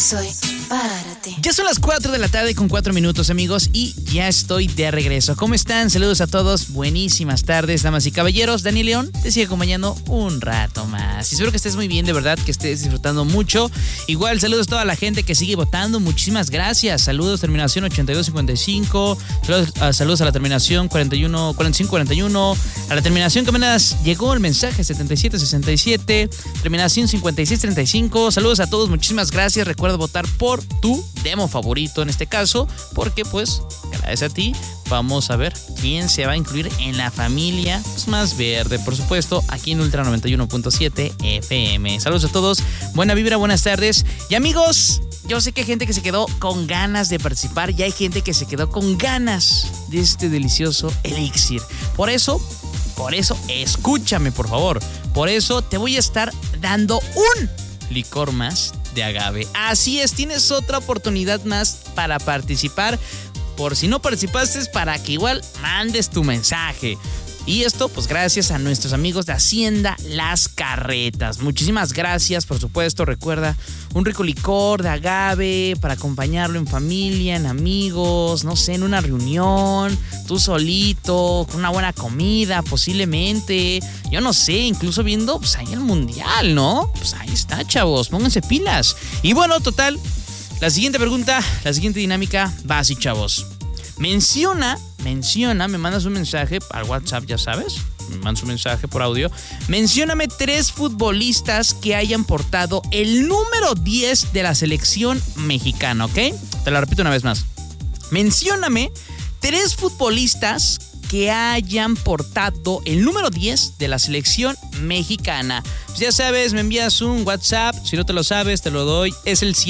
soy para ti. Ya son las 4 de la tarde con 4 minutos, amigos, y ya estoy de regreso. ¿Cómo están? Saludos a todos. Buenísimas tardes, damas y caballeros. Dani León te sigue acompañando un rato más. Y espero que estés muy bien, de verdad, que estés disfrutando mucho. Igual, saludos a toda la gente que sigue votando. Muchísimas gracias. Saludos, terminación 8255. Saludos a la terminación 4541. A la terminación que apenas llegó el mensaje 7767. Terminación 5635. Saludos a todos. Muchísimas gracias. Recuerda votar por tu demo favorito en este caso, porque pues gracias a ti vamos a ver quién se va a incluir en la familia más verde, por supuesto, aquí en Ultra 91.7 FM. Saludos a todos, buena vibra, buenas tardes. Y amigos, yo sé que hay gente que se quedó con ganas de participar y hay gente que se quedó con ganas de este delicioso elixir. Por eso, escúchame por favor. Por eso te voy a estar dando un licor más de agave. Así es, tienes otra oportunidad más para participar. Por si no participaste, para que igual mandes tu mensaje. Y esto, pues gracias a nuestros amigos de Hacienda Las Carretas. Muchísimas gracias, por supuesto. Recuerda, un rico licor de agave para acompañarlo en familia, en amigos, no sé, en una reunión, tú solito, con una buena comida, posiblemente. Yo no sé, incluso viendo, pues ahí el mundial, ¿no? Pues ahí está, chavos, pónganse pilas. Y bueno, total, la siguiente pregunta, la siguiente dinámica va así, chavos. Menciona, me mandas un mensaje al WhatsApp, ya sabes, me mandas un mensaje por audio. Mencióname 3 futbolistas que hayan portado el número 10 de la selección mexicana, ¿ok? Te lo repito una vez más. Mencióname 3 futbolistas que hayan portado el número 10 de la selección mexicana. Pues ya sabes, me envías un WhatsApp, si no te lo sabes, te lo doy. Es el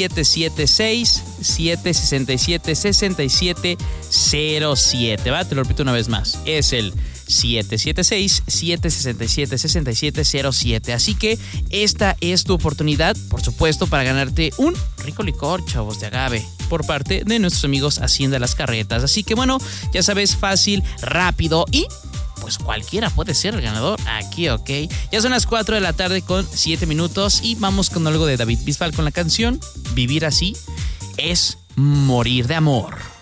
776-767-6707, ¿va? Te lo repito una vez más. Es el 776-767-6707. Así que esta es tu oportunidad, por supuesto, para ganarte un rico licor, chavos, de agave, por parte de nuestros amigos Hacienda Las Carretas. Así que bueno, ya sabes, fácil, rápido y pues cualquiera puede ser el ganador aquí, ¿ok? Ya son las 4 de la tarde con 7 minutos y vamos con algo de David Bisbal con la canción Vivir así es morir de amor.